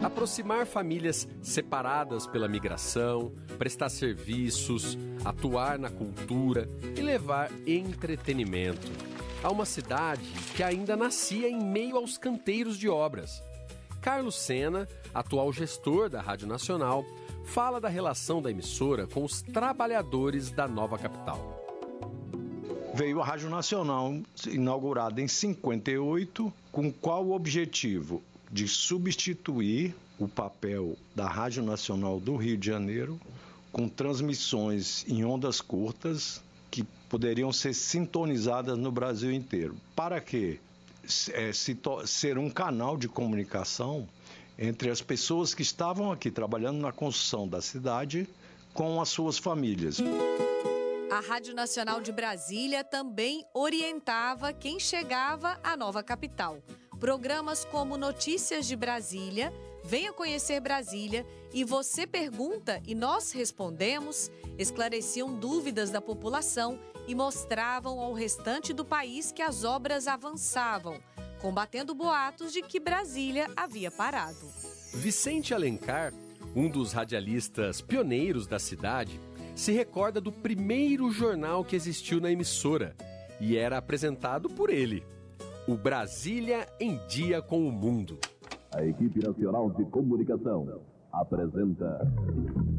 Aproximar famílias separadas pela migração, prestar serviços, atuar na cultura e levar entretenimento a uma cidade que ainda nascia em meio aos canteiros de obras. Carlos Sena, atual gestor da Rádio Nacional, fala da relação da emissora com os trabalhadores da nova capital. Veio a Rádio Nacional, inaugurada em 58, com qual objetivo? De substituir o papel da Rádio Nacional do Rio de Janeiro com transmissões em ondas curtas que poderiam ser sintonizadas no Brasil inteiro. Para quê? Ser um canal de comunicação entre as pessoas que estavam aqui trabalhando na construção da cidade com as suas famílias. A Rádio Nacional de Brasília também orientava quem chegava à nova capital. Programas como Notícias de Brasília, Venha Conhecer Brasília e Você Pergunta e Nós Respondemos esclareciam dúvidas da população e mostravam ao restante do país que as obras avançavam, combatendo boatos de que Brasília havia parado. Vicente Alencar, um dos radialistas pioneiros da cidade, se recorda do primeiro jornal que existiu na emissora e era apresentado por ele. O Brasília em Dia com o Mundo. A equipe nacional de comunicação apresenta